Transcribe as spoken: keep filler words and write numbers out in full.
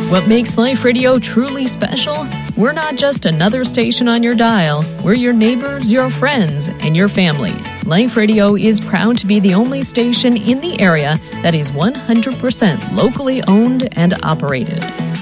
What makes Life Radio truly special? We're not just another station on your dial. We're your neighbors, your friends, and your family. Life Radio is proud to be the only station in the area that is one hundred percent locally owned and operated.